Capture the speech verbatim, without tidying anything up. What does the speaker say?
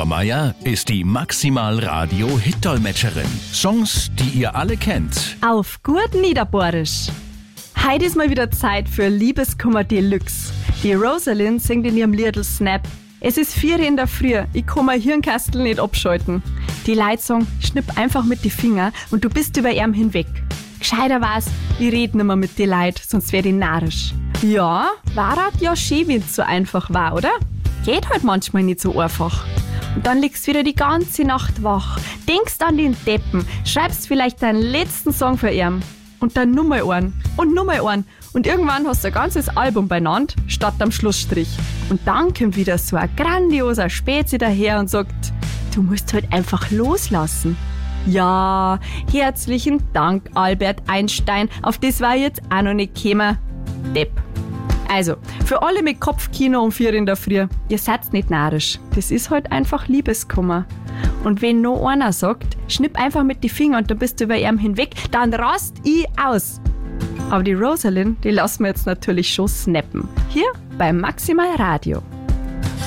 Obermeier ist die Maximal Radio Hitdolmetscherin. Songs, die ihr alle kennt. Auf gut Niederbohrisch. Heute ist mal wieder Zeit für Liebeskummer Deluxe. Die Rosalind singt in ihrem Liedl Snap. Es ist vier in der Früh, ich kann mein Hirnkastel nicht abschalten. Die Leute sagen, schnipp einfach mit die Finger und du bist über ihm hinweg. Gescheiter war's, ich red nimmer mit die Leute, sonst wär ich narrisch. Ja, war halt ja schön, wenn's so einfach war, oder? Geht halt manchmal nicht so einfach. Und dann liegst wieder die ganze Nacht wach, denkst an den Deppen, schreibst vielleicht deinen letzten Song für ihn. Und dann nur mal einen und nur mal einen. Und irgendwann hast du ein ganzes Album beieinander, statt am Schlussstrich. Und dann kommt wieder so ein grandioser Spezi daher und sagt, du musst halt einfach loslassen. Ja, herzlichen Dank, Albert Einstein. Auf das war ich jetzt auch noch nicht gekommen. Depp. Also, für alle mit Kopfkino um vier in der Früh, ihr seid nicht narrisch. Das ist halt einfach Liebeskummer. Und wenn noch einer sagt, schnipp einfach mit die Finger und dann bist du über ihm hinweg, dann rast ich aus. Aber die Rosalind, die lassen wir jetzt natürlich schon snappen. Hier beim Maximal Radio.